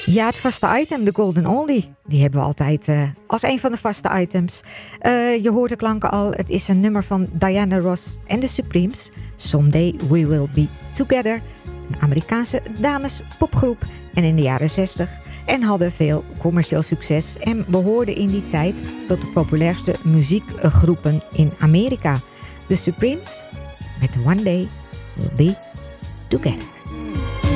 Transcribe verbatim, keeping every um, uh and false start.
Ja, het vaste item, de Golden Oldie. Die hebben we altijd uh, als een van de vaste items. Uh, je hoort de klanken al. Het is een nummer van Diana Ross en de Supremes. Someday We Will Be Together. Een Amerikaanse dames popgroep. En in de jaren zestig. En hadden veel commercieel succes. En behoorden in die tijd tot de populairste muziekgroepen in Amerika. De Supremes met One Day We'll Be Together.